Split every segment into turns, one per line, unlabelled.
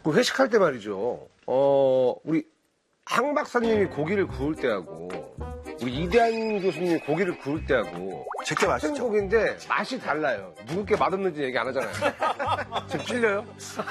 그 회식할 때 말이죠. 우리 항 박사님이 고기를 구울 때하고 우리 이대한 교수님이 고기를 구울 때하고
제게
같은
맛있죠.
고기인데 맛이 달라요. 누구께 맛없는지 얘기 안 하잖아요. 지금 찔려요?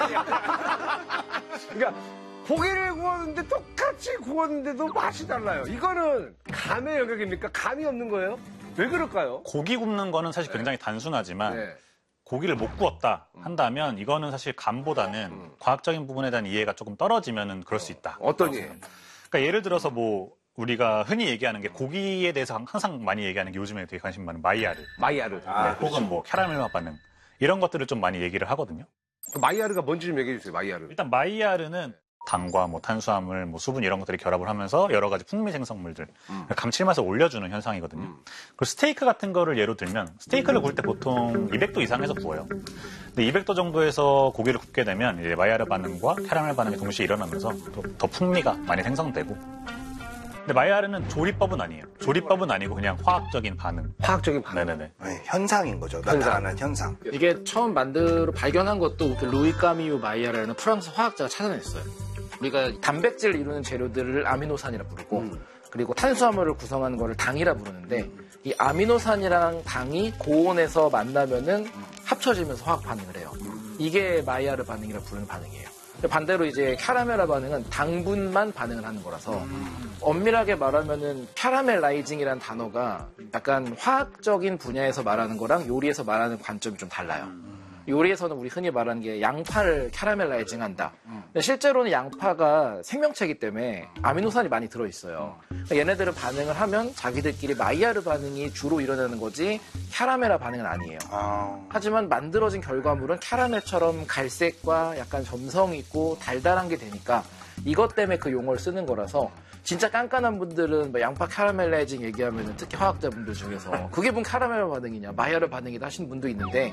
그러니까 고기를 구웠는데 똑같이 구웠는데도 맛이 달라요. 이거는 감의 영역입니까? 감이 없는 거예요? 왜 그럴까요?
고기 굽는 거는 사실 굉장히 단순하지만
네.
고기를 못 구웠다 한다면 이거는 사실 감보다는 과학적인 부분에 대한 이해가 조금 떨어지면은 그럴 수 있다.
어떤 예?
그러니까 예를 들어서 뭐 우리가 흔히 얘기하는 게 고기에 대해서 항상 많이 얘기하는 게 요즘에 되게 관심 많은 마이야르,
마이야르.
혹은 뭐 캐러멜 반응 이런 것들을 좀 많이 얘기를 하거든요.
마이야르가 뭔지 좀 얘기해 주세요. 마이야르.
일단 마이야르는 당과 뭐 탄수화물, 뭐 수분 이런 것들이 결합을 하면서 여러 가지 풍미 생성물들, 감칠맛을 올려주는 현상이거든요. 그리고 스테이크 같은 거를 예로 들면 스테이크를 구울 때 보통 200도 이상에서 구워요. 근데 200도 정도에서 고기를 굽게 되면 이제 마이야르 반응과 캐러멜 반응이 동시에 일어나면서 더 풍미가 많이 생성되고. 근데 마이야르는 조리법은 아니에요. 조리법은 아니고 그냥 화학적인 반응.
화학적인 반응.
네네네.
네, 현상인 거죠. 나타나는 현상.
이게 처음 발견한 것도 그 루이 까미유 마이야르라는 프랑스 화학자가 찾아냈어요. 우리가 단백질을 이루는 재료들을 아미노산이라 부르고 그리고 탄수화물을 구성하는 거를 당이라 부르는데 이 아미노산이랑 당이 고온에서 만나면은 합쳐지면서 화학 반응을 해요. 이게 마이야르 반응이라 부르는 반응이에요. 반대로 이제 캐러멜라 반응은 당분만 반응을 하는 거라서 엄밀하게 말하면은 캐러멜라이징이라는 단어가 약간 화학적인 분야에서 말하는 거랑 요리에서 말하는 관점이 좀 달라요. 요리에서는 우리 흔히 말하는 게 양파를 캐러멜라이징 한다. 근데 실제로는 양파가 생명체이기 때문에 아미노산이 많이 들어있어요. 그러니까 얘네들은 반응을 하면 자기들끼리 마이야르 반응이 주로 일어나는 거지 캐러멜라 반응은 아니에요. 하지만 만들어진 결과물은 캐러멜처럼 갈색과 약간 점성 있고 달달한 게 되니까 이것 때문에 그 용어를 쓰는 거라서 진짜 깐깐한 분들은 뭐 양파 캐러멜라이징 얘기하면 특히 화학자분들 중에서 그게 뭔 캐러멜 반응이냐 마이야르 반응이다 하시는 분도 있는데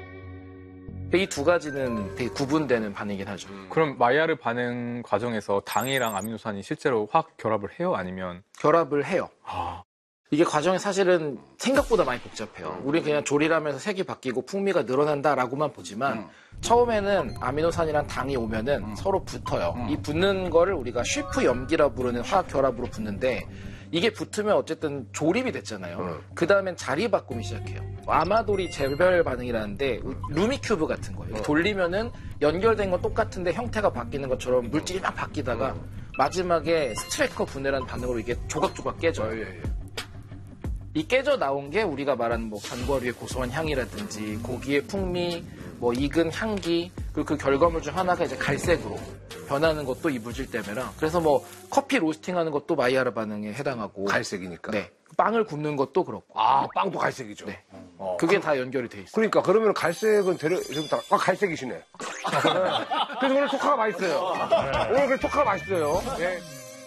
이 두 가지는 되게 구분되는 반응이긴 하죠.
그럼 마이야르 반응 과정에서 당이랑 아미노산이 실제로 화학 결합을 해요? 아니면?
결합을 해요. 이게 과정이 사실은 생각보다 많이 복잡해요. 우리 그냥 조리를 하면서 색이 바뀌고 풍미가 늘어난다라고만 보지만 처음에는 아미노산이랑 당이 오면은 서로 붙어요. 이 붙는 거를 우리가 쉬프 염기라 부르는 화학 결합으로 붙는데 이게 붙으면 어쨌든 조립이 됐잖아요. 그 다음엔 자리 바꿈이 시작해요. 아마도리 재별 반응이라는데 루미큐브 같은 거예요. 돌리면은 연결된 건 똑같은데 형태가 바뀌는 것처럼 물질이 막 바뀌다가 마지막에 스트레커 분해라는 반응으로 이게 조각조각 깨져요. 이 깨져 나온 게 우리가 말하는 뭐 견과류의 고소한 향이라든지 고기의 풍미, 뭐 익은 향기, 그리고 그 결과물 중 하나가 이제 갈색으로 변하는 것도 이 물질 때문이라. 그래서 뭐 커피 로스팅하는 것도 마이야르 반응에 해당하고.
갈색이니까.
네. 빵을 굽는 것도 그렇고.
아, 빵도 갈색이죠.
네. 그게 다 연결이 돼 있어요.
그러니까 그러면 갈색은 갈색이시네. 그래서 오늘 토카가 맛있어요. 오늘 그 토카가 맛있어요. 네.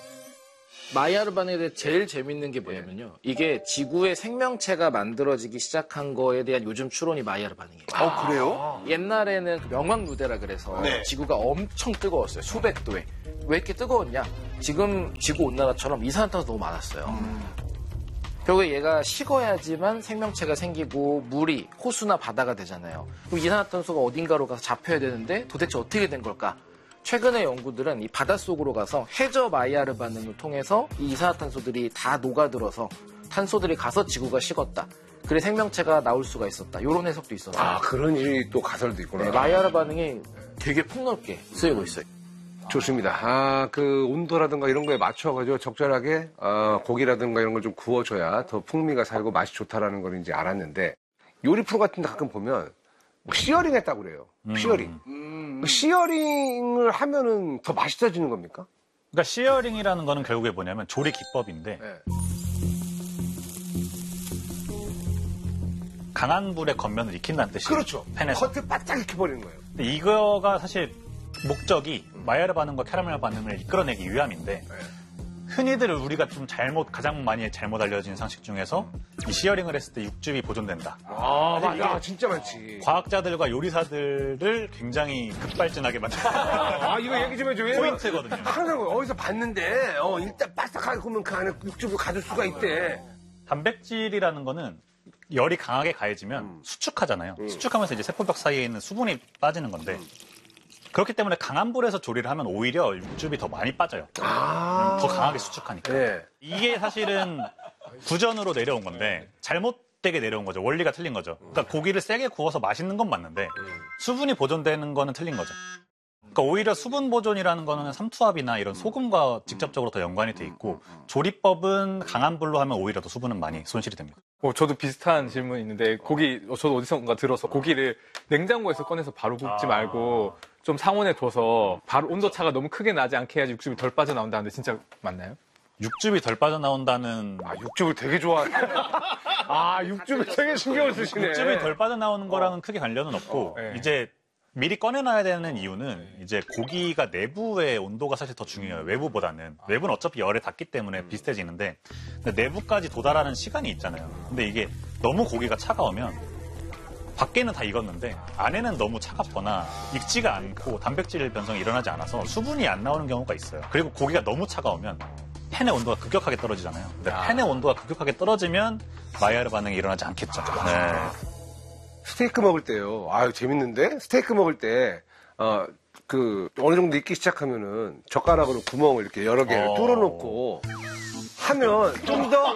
마이야르 반응에 대해 제일 재밌는 게 뭐냐면요. 이게 지구의 생명체가 만들어지기 시작한 거에 대한 요즘 추론이 마이야르 반응이에요.
그래요?
옛날에는 명왕누대라 그래서 지구가 엄청 뜨거웠어요. 수백 도에. 왜 이렇게 뜨거웠냐? 지금 지구 온난화처럼 이산화탄소 너무 많았어요. 결국에 얘가 식어야지만 생명체가 생기고 물이 호수나 바다가 되잖아요. 그럼 이산화탄소가 어딘가로 가서 잡혀야 되는데 도대체 어떻게 된 걸까? 최근의 연구들은 이 바닷속으로 가서 해저 마이야르 반응을 통해서 이 이산화탄소들이 다 녹아들어서 탄소들이 가서 지구가 식었다. 그래 생명체가 나올 수가 있었다. 이런 해석도 있었어요.
아, 그런 일이 또 가설도 있구나.
네, 마이야르 반응이 되게 폭넓게 쓰이고 있어요.
좋습니다. 아, 그 온도라든가 이런 거에 맞춰가지고 적절하게 고기라든가 이런 걸 좀 구워줘야 더 풍미가 살고 맛이 좋다라는 걸 이제 알았는데 요리 프로 같은 데 가끔 보면 뭐 시어링 했다고 그래요. 시어링. 시어링을 하면은 더 맛있어지는 겁니까?
그러니까 시어링이라는 거는 결국에 뭐냐면 조리 기법인데 강한 불에 겉면을 익힌다는 뜻이에요.
그렇죠.
팬에서.
겉을 바짝 익혀버리는 거예요.
근데 이거가 사실 목적이 마이야르 반응과 캐러멜 반응을 이끌어내기 위함인데 흔히들 우리가 좀 가장 많이 잘못 알려진 상식 중에서 이 시어링을 했을 때 육즙이 보존된다.
아, 맞아. 진짜 많지.
과학자들과 요리사들을 굉장히 급발진하게 만든
아, 이거 얘기 좀 해줘요.
포인트거든요.
항상 어디서 봤는데 일단 바삭하게 구우면 그 안에 육즙을 가질 수가 있대.
단백질이라는 거는 열이 강하게 가해지면 수축하잖아요. 수축하면서 이제 세포벽 사이에 있는 수분이 빠지는 건데 그렇기 때문에 강한 불에서 조리를 하면 오히려 육즙이 더 많이 빠져요. 더 강하게 수축하니까.
네.
이게 사실은 구전으로 내려온 건데 잘못되게 내려온 거죠. 원리가 틀린 거죠. 그러니까 고기를 세게 구워서 맛있는 건 맞는데 수분이 보존되는 거는 틀린 거죠. 그러니까 오히려 수분 보존이라는 거는 삼투압이나 이런 소금과 직접적으로 더 연관이 돼 있고 조리법은 강한 불로 하면 오히려 더 수분은 많이 손실이 됩니다.
저도 비슷한 질문이 있는데 고기 저도 어디선가 들어서 고기를 냉장고에서 꺼내서 바로 굽지 말고 좀 상온에 둬서 바로 온도 차가 너무 크게 나지 않게 해야지 육즙이 덜 빠져나온다는데 진짜 맞나요?
육즙이 덜 빠져나온다는
육즙을 되게 좋아하네. 육즙을 되게 신경을 쓰시네.
육즙이 덜 빠져나오는 거랑은 크게 관련은 없고
네.
이제 미리 꺼내놔야 되는 이유는 이제 고기가 내부의 온도가 사실 더 중요해요. 외부보다는. 외부는 어차피 열에 닿기 때문에 비슷해지는데 근데 내부까지 도달하는 시간이 있잖아요. 근데 이게 너무 고기가 차가우면 밖에는 다 익었는데 안에는 너무 차갑거나 익지가 않고 단백질 변성이 일어나지 않아서 수분이 안 나오는 경우가 있어요. 그리고 고기가 너무 차가우면 팬의 온도가 급격하게 떨어지잖아요. 근데 팬의 온도가 급격하게 떨어지면 마이야르 반응이 일어나지 않겠죠. 네.
스테이크 먹을 때요. 재밌는데? 스테이크 먹을 때, 어느 정도 익기 시작하면은 젓가락으로 구멍을 이렇게 여러 개를 뚫어놓고 하면 좀 더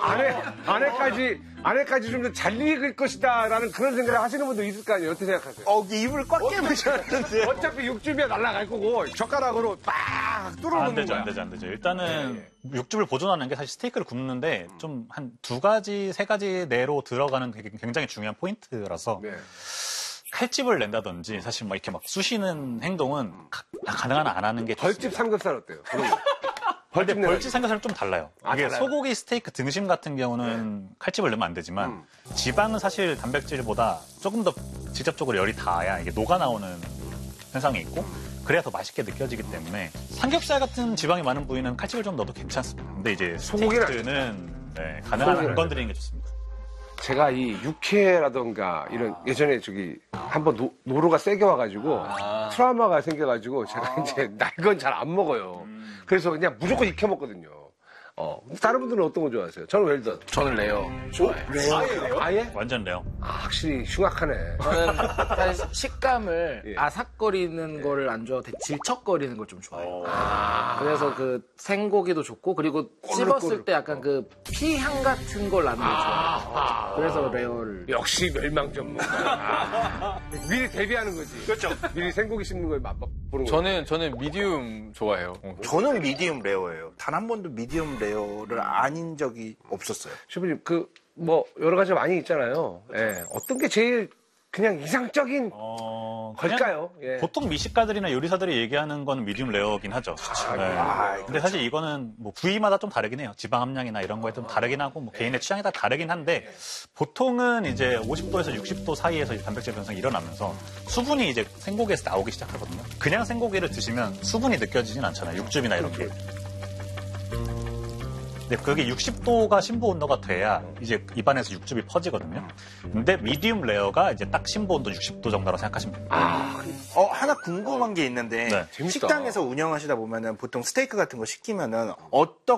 안에까지 좀 더 잘 익을 것이다 라는 그런 생각을 하시는 분도 있을 거 아니에요? 어떻게 생각하세요?
입을 꽉 깨무셨는데.
어차피 육즙이 날아갈 거고 젓가락으로 빡 뚫어놓는
안 되죠,
거야.
안 되죠. 일단은 육즙을 보존하는 게 사실 스테이크를 굽는데 좀 한 2가지, 3가지 내로 들어가는 게 굉장히 중요한 포인트라서
네.
칼집을 낸다든지 사실 막 이렇게 막 쑤시는 행동은 가능한 한 안 하는 게
벌집
좋습니다.
삼겹살 어때요?
근데
벌집
벌집 삼겹살은 좀 달라요. 이게
달라요?
소고기 스테이크 등심 같은 경우는 칼집을 넣으면 안 되지만 지방은 사실 단백질보다 조금 더 직접적으로 열이 닿아야 이게 녹아 나오는 현상이 있고 그래야 더 맛있게 느껴지기 때문에 삼겹살 같은 지방이 많은 부위는 칼집을 좀 넣어도 괜찮습니다. 근데 이제
소고기는
스테이크는 가능한 한 안 건드리는 게 좋습니다.
제가 이 육회라던가 이런 예전에 한번 노루가 세게 와가지고 트라우마가 생겨가지고 제가 이제 날 건 잘 안 먹어요. 그래서 그냥 무조건 익혀 먹거든요. 다른 분들은 어떤 거 좋아하세요? 저는 웰던.
저는 레어 좋아해요.
아예?
완전 레어.
확실히 흉악하네.
저는 사실 식감을
예.
아삭거리는 거를 안 좋아하고 되게 질척거리는 걸 좀 좋아해요. 그래서 그 생고기도 좋고 그리고 씹었을 때 약간 그 피향 같은 걸 나는 걸 좋아해요. 그래서 레어를.
역시 멸망 전문가. 미리 대비하는 거지. 그렇죠. 미리 생고기 씹는 걸 맛보는 거지.
저는 미디움 좋아해요.
저는 미디움 레어예요. 단 한 번도 미디움 레어를 아닌 적이 없었어요.
셰프님, 여러 가지 많이 있잖아요. 예. 어떤 게 제일 그냥 이상적인 걸까요?
그냥
예.
보통 미식가들이나 요리사들이 얘기하는 건 미디움 레어긴 하죠. 네. 근데 사실 이거는 뭐 부위마다 좀 다르긴 해요. 지방 함량이나 이런 거에 좀 다르긴 하고 뭐 개인의 취향에 따라 다르긴 한데 보통은 이제 50도에서 60도 사이에서 이제 단백질 변성이 일어나면서 수분이 이제 생고기에서 나오기 시작하거든요. 그냥 생고기를 드시면 수분이 느껴지진 않잖아요. 육즙이나 이런 게. 근데 그게 60도가 심부 온도가 돼야 이제 입안에서 육즙이 퍼지거든요. 근데 미디움 레어가 이제 딱 심부 온도 60도 정도라고 생각하시면 됩니다.
하나 궁금한 게 있는데
네.
재밌다.
식당에서 운영하시다 보면은 보통 스테이크 같은 거 시키면은 어떻게